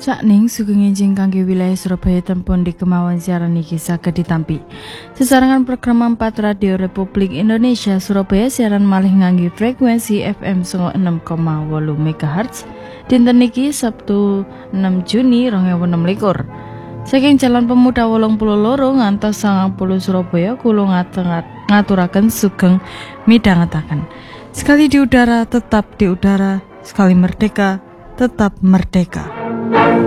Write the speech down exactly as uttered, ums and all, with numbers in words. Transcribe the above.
Sakning sugeng enjing kangge wilayah Surabaya tempun di kemawon siaran iki saged ditampi. Sesarengan program empat Radio Republik Indonesia Surabaya siaran malih ngangge frekuensi F M enam koma wolu megahertz dinten niki Sabtu enam Juni dua ribu enam belas. Saking Jalan Pemuda wolung puluh loro ngantos sangang puluh Surabaya kula ngaturaken sugeng midhangetaken. Sekali di udara tetap di udara, sekali merdeka tetap merdeka.